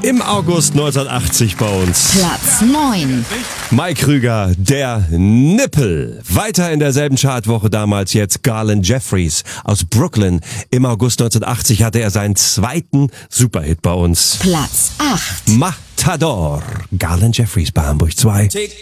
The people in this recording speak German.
im August 1980 bei uns. Platz 9. Mike Krüger, der Nippel. Weiter in derselben Chartwoche damals jetzt Garland Jeffries aus Brooklyn. Im August 1980 hatte er seinen zweiten Superhit bei uns. Platz 8. Matador. Garland Jeffries bei Hamburg 2.